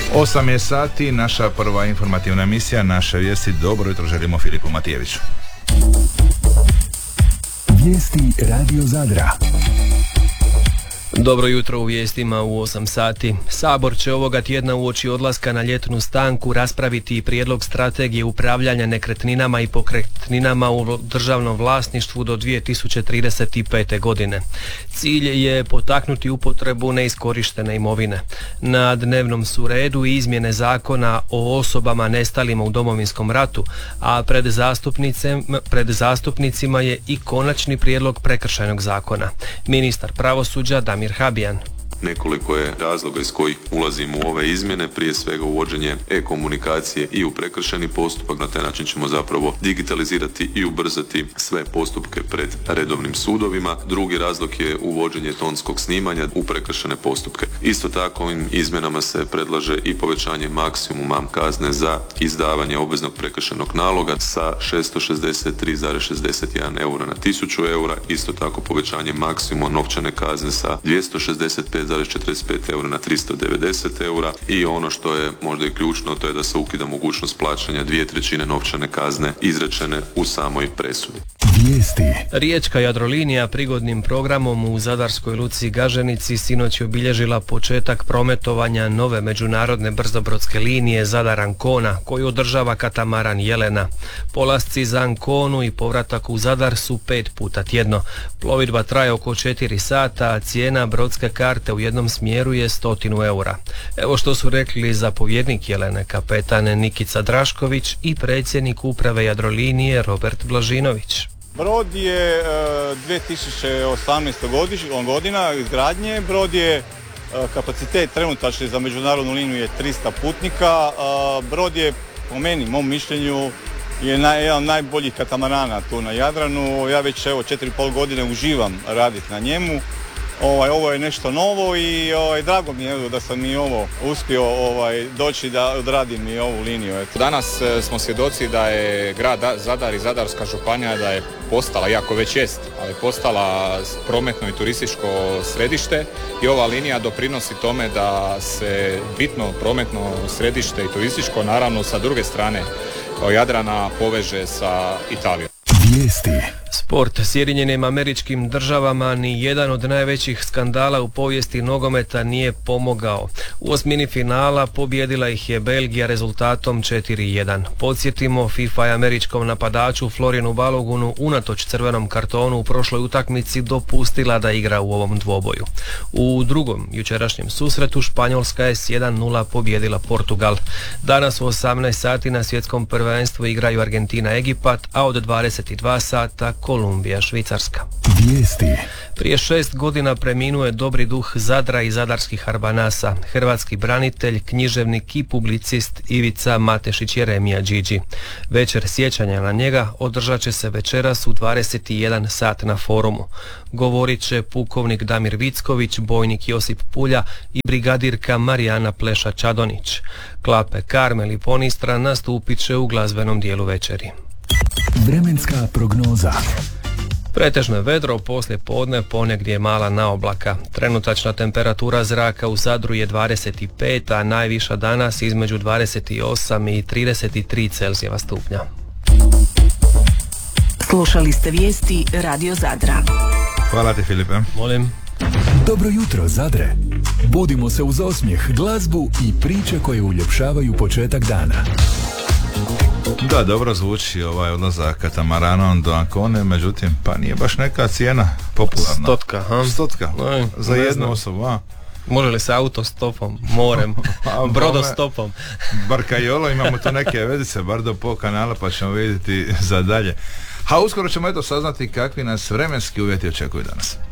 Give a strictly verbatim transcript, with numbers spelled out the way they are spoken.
osam je sati, naša prva informativna emisija, naše vijesti. Dobro jutro želimo Filipu Matijeviću. Vijesti Radio Zadra. Dobro jutro u vijestima u osam sati. Sabor će ovoga tjedna uoči odlaska na ljetnu stanku raspraviti i prijedlog strategije upravljanja nekretninama i pokretninama u državnom vlasništvu do dvije tisuće trideset pete. godine. Cilj je potaknuti upotrebu neiskorištene imovine. Na dnevnom su redu izmjene zakona o osobama nestalima u Domovinskom ratu, a pred, pred zastupnicima je i konačni prijedlog prekršajnog zakona. Ministar pravosuđa Damir Habijan. Nekoliko je razloga iz kojih ulazimo u ove izmjene, prije svega uvođenje e-komunikacije i u prekršajni postupak. Na taj način ćemo zapravo digitalizirati i ubrzati sve postupke pred redovnim sudovima. Drugi razlog je uvođenje tonskog snimanja u prekršajne postupke. Isto tako ovim izmjenama se predlaže i povećanje maksimuma kazne za izdavanje obveznog prekršajnog naloga sa šesto šezdeset tri zarez šezdeset jedan eura na tisuću eura. Isto tako povećanje maksimuma novčane kazne sa dvjesto šezdeset pet zarez četrdeset pet eura na tristo devedeset eura i ono što je možda i ključno, to je da se ukida mogućnost plaćanja dvije trećine novčane kazne izrečene u samoj presudi. Vijesti. Riječka Jadrolinija prigodnim programom u zadarskoj luci Gaženici sinoć je obilježila početak prometovanja nove međunarodne brzobrodske linije Zadar-Ancona koju održava katamaran Jelena. Polasci za Anconu i povratak u Zadar su pet puta tjedno. Plovidba traje oko četiri sata, a cijena brodske karte u jednom smjeru je stotinu eura. Evo što su rekli zapovjednik Jelene, kapetan Nikica Drašković i predsjednik uprave Jadrolinije Robert Blažinović. Brod je e, dvije tisuće osamnaeste godina izgradnje. Brod je e, kapacitet trenutačni za međunarodnu liniju je trista putnika. E, brod je, po meni, mom mišljenju, je naj, jedan od najboljih katamarana tu na Jadranu. Ja već evo četiri i pol godine uživam raditi na njemu. Ovaj, ovo je nešto novo i ovaj, drago mi je da sam i ovo uspio ovaj, doći da odradim i ovu liniju. Eto. Danas e, smo svjedoci da je grad Zadar i Zadarska županija da je postala, iako već jest, ali postala prometno i turističko središte i ova linija doprinosi tome da se bitno prometno središte i turističko, naravno sa druge strane Jadrana, poveže sa Italijom. Vijesti. Sport. Sjedinjenim Američkim Državama ni jedan od najvećih skandala u povijesti nogometa nije pomogao. U osmini finala pobijedila ih je Belgija rezultatom četiri jedan. Podsjetimo, FIFA je američkom napadaču Florianu Balogunu unatoč crvenom kartonu u prošloj utakmici dopustila da igra u ovom dvoboju. U drugom jučerašnjem susretu Španjolska je s jedan nula pobijedila Portugal. Danas u osamnaest sati na svjetskom prvenstvu igraju Argentina Egipat, a od dvadeset dva sata Kolumbija Švicarska. Vijesti. Prije šest godina preminuo je dobri duh Zadra i zadarskih Arbanasa, hrvatski branitelj, književnik i publicist Ivica Matešić Jeremija Điđi. Večer sjećanja na njega održat će se večeras u dvadeset jedan sat na forumu. Govorit će pukovnik Damir Vicković, bojnik Josip Pulja i brigadirka Marijana Pleša-Čadonić. Klape Karmel i Ponistra nastupit će u glazbenom dijelu večeri. Vremenska prognoza. Pretežno je vedro, poslije podne ponegdje je mala naoblaka. Trenutačna temperatura zraka u Zadru je dvadeset pet, a najviša danas između dvadeset osam i trideset tri Celzijeva stupnja. Slušali ste vijesti Radio Zadra. Hvala ti, Filipe. Molim. Dobro jutro, Zadre. Budimo se uz osmijeh, glazbu i priče koje uljepšavaju početak dana. Da, dobro zvuči ovaj odlazak katamaranom do Ancone, međutim, pa nije baš neka cijena popularna. Stotka, ha? Stotka, Aj, za jednu osobu, a? Može li se autostopom, morem, brodostopom? Barkajolo, imamo tu neke vedice, bar do pol kanala, pa ćemo vidjeti za dalje. A uskoro ćemo eto saznati kakvi nas vremenski uvjeti očekuju danas.